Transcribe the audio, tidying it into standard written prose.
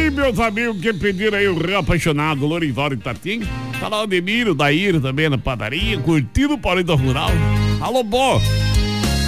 aí, meus amigos que pediram aí o Rio Apaixonado, Lorival e Tatinho. Tá lá o Ademir, o Daír também na padaria, curtindo o Paulista Rural. Alô, Bó.